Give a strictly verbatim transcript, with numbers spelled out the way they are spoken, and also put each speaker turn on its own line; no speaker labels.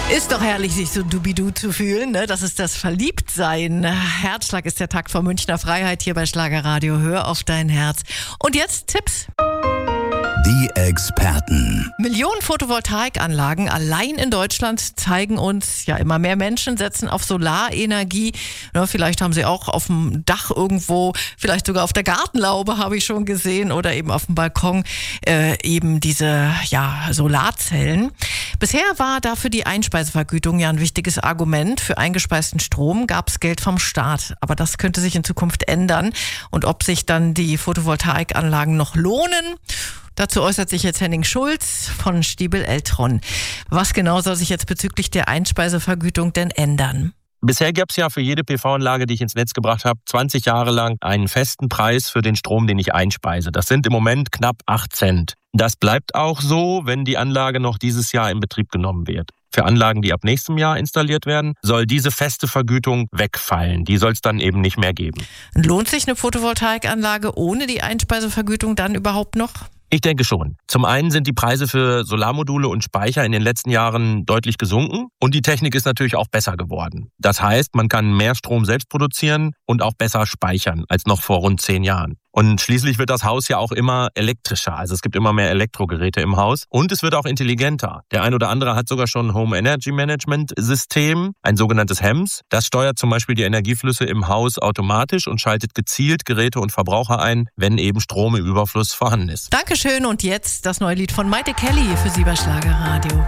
Ist doch herrlich, sich so dubidu zu fühlen, ne? Das ist das Verliebtsein. Herzschlag ist der Takt vor Münchner Freiheit hier bei Schlagerradio. Hör auf dein Herz. Und jetzt Tipps.
Die Experten.
Millionen Photovoltaikanlagen allein in Deutschland zeigen uns, ja, immer mehr Menschen setzen auf Solarenergie. Ja, vielleicht haben sie auch auf dem Dach irgendwo, vielleicht sogar auf der Gartenlaube, habe ich schon gesehen, oder eben auf dem Balkon äh, eben diese ja, Solarzellen. Bisher war dafür die Einspeisevergütung ja ein wichtiges Argument. Für eingespeisten Strom gab es Geld vom Staat. Aber das könnte sich in Zukunft ändern. Und ob sich dann die Photovoltaikanlagen noch lohnen, dazu äußert sich jetzt Henning Schulz von Stiebel Eltron. Was genau soll sich jetzt bezüglich der Einspeisevergütung denn ändern?
Bisher gab es ja für jede P V-Anlage, die ich ins Netz gebracht habe, zwanzig Jahre lang einen festen Preis für den Strom, den ich einspeise. Das sind im Moment knapp acht Cent. Das bleibt auch so, wenn die Anlage noch dieses Jahr in Betrieb genommen wird. Für Anlagen, die ab nächstem Jahr installiert werden, soll diese feste Vergütung wegfallen. Die soll es dann eben nicht mehr geben.
Lohnt sich eine Photovoltaikanlage ohne die Einspeisevergütung dann überhaupt noch?
Ich denke schon. Zum einen sind die Preise für Solarmodule und Speicher in den letzten Jahren deutlich gesunken und die Technik ist natürlich auch besser geworden. Das heißt, man kann mehr Strom selbst produzieren und auch besser speichern als noch vor rund zehn Jahren. Und schließlich wird das Haus ja auch immer elektrischer. Also es gibt immer mehr Elektrogeräte im Haus und es wird auch intelligenter. Der ein oder andere hat sogar schon ein Home Energy Management System, ein sogenanntes H E M S. Das steuert zum Beispiel die Energieflüsse im Haus automatisch und schaltet gezielt Geräte und Verbraucher ein, wenn eben Strom im Überfluss vorhanden ist.
Dankeschön und jetzt das neue Lied von Maite Kelly für Sie bei Schlagerradio.